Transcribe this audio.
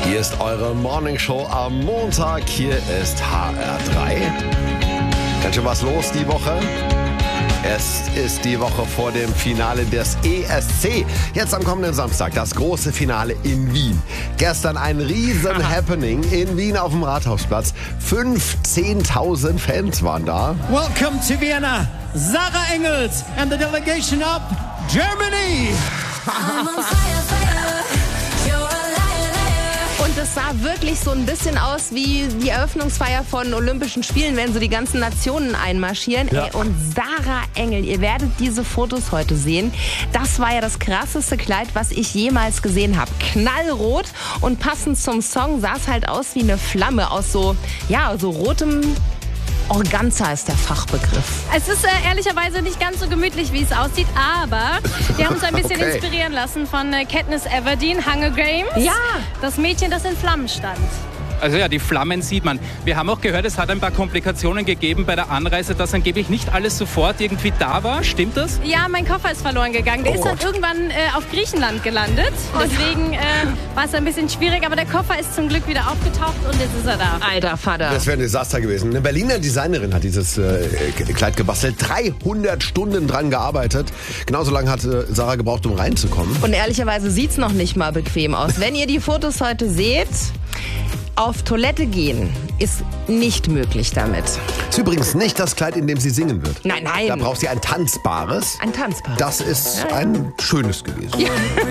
Hier ist eure Morningshow am Montag. Hier ist HR3. Ganz schön was los die Woche. Es ist die Woche vor dem Finale des ESC. Jetzt am kommenden Samstag das große Finale in Wien. Gestern ein riesen Happening in Wien auf dem Rathausplatz. 15.000 Fans waren da. Welcome to Vienna, Sarah Engels and the delegation of Germany. Und es sah wirklich so ein bisschen aus wie die Eröffnungsfeier von Olympischen Spielen, wenn so die ganzen Nationen einmarschieren. Ja. Und Sarah Engel, ihr werdet diese Fotos heute sehen. Das war ja das krasseste Kleid, was ich jemals gesehen habe. Knallrot und passend zum Song sah es halt aus wie eine Flamme aus so rotem Organza ist der Fachbegriff. Es ist ehrlicherweise nicht ganz so gemütlich, wie es aussieht, aber wir haben uns ein bisschen inspirieren lassen von Katniss Everdeen, Hunger Games. Ja. Das Mädchen, das in Flammen stand. Also ja, die Flammen sieht man. Wir haben auch gehört, es hat ein paar Komplikationen gegeben bei der Anreise, dass angeblich nicht alles sofort irgendwie da war. Stimmt das? Ja, mein Koffer ist verloren gegangen. Der ist dann irgendwann auf Griechenland gelandet. Deswegen war es ein bisschen schwierig, aber der Koffer ist zum Glück wieder aufgetaucht und jetzt ist er da. Alter Vater. Das wäre ein Desaster gewesen. Eine Berliner Designerin hat dieses Kleid gebastelt. 300 Stunden dran gearbeitet. Genauso lange hat Sarah gebraucht, um reinzukommen. Und ehrlicherweise sieht es noch nicht mal bequem aus. Wenn ihr die Fotos heute seht, auf Toilette gehen ist nicht möglich damit. Ist übrigens nicht das Kleid, in dem sie singen wird. Nein. Da braucht sie ein tanzbares. Ein Tanzpaar. Das ist ein schönes gewesen.